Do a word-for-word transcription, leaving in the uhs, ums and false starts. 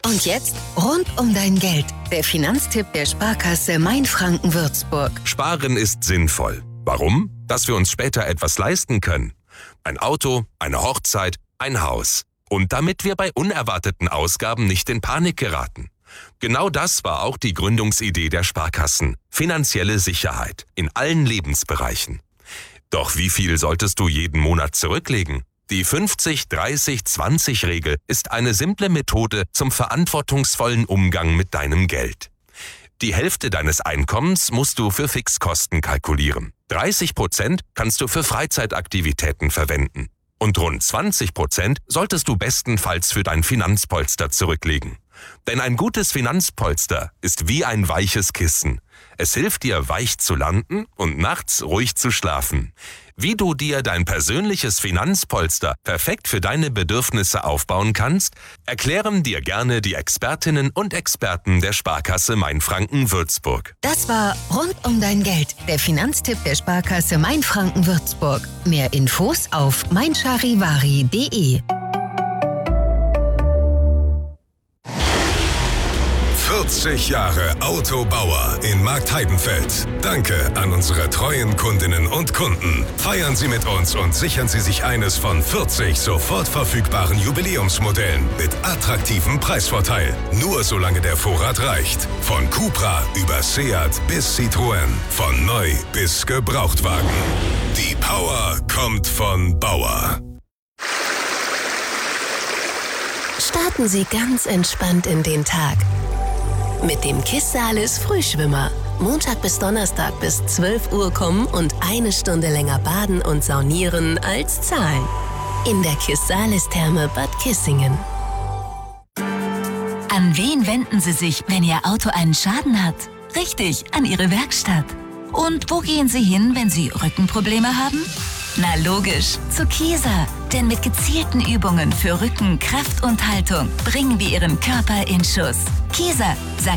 Und jetzt rund um dein Geld. Der Finanztipp der Sparkasse Mainfranken-Würzburg. Sparen ist sinnvoll. Warum? Dass wir uns später etwas leisten können. Ein Auto, eine Hochzeit, ein Haus. Und damit wir bei unerwarteten Ausgaben nicht in Panik geraten. Genau das war auch die Gründungsidee der Sparkassen. Finanzielle Sicherheit in allen Lebensbereichen. Doch wie viel solltest du jeden Monat zurücklegen? Die fünfzig dreißig zwanzig Regel ist eine simple Methode zum verantwortungsvollen Umgang mit deinem Geld. Die Hälfte deines Einkommens musst du für Fixkosten kalkulieren. dreißig Prozent kannst du für Freizeitaktivitäten verwenden. Und rund zwanzig Prozent solltest du bestenfalls für dein Finanzpolster zurücklegen. Denn ein gutes Finanzpolster ist wie ein weiches Kissen. Es hilft dir, weich zu landen und nachts ruhig zu schlafen. Wie du dir dein persönliches Finanzpolster perfekt für deine Bedürfnisse aufbauen kannst, erklären dir gerne die Expertinnen und Experten der Sparkasse Mainfranken-Würzburg. Das war Rund um dein Geld, der Finanztipp der Sparkasse Mainfranken-Würzburg. Mehr Infos auf mein charivari punkt de. vierzig Jahre Autobauer in Marktheidenfeld. Danke an unsere treuen Kundinnen und Kunden. Feiern Sie mit uns und sichern Sie sich eines von vierzig sofort verfügbaren Jubiläumsmodellen mit attraktivem Preisvorteil. Nur solange der Vorrat reicht. Von Cupra über Seat bis Citroën. Von neu bis Gebrauchtwagen. Die Power kommt von Bauer. Starten Sie ganz entspannt in den Tag. Mit dem Kissalis Frühschwimmer. Montag bis Donnerstag bis zwölf Uhr kommen und eine Stunde länger baden und saunieren als zahlen. In der Kissalis-Therme Bad Kissingen. An wen wenden Sie sich, wenn Ihr Auto einen Schaden hat? Richtig, an Ihre Werkstatt. Und wo gehen Sie hin, wenn Sie Rückenprobleme haben? Na logisch, zu Kieser. Denn mit gezielten Übungen für Rücken, Kraft und Haltung bringen wir Ihren Körper in Schuss. Kieser sagt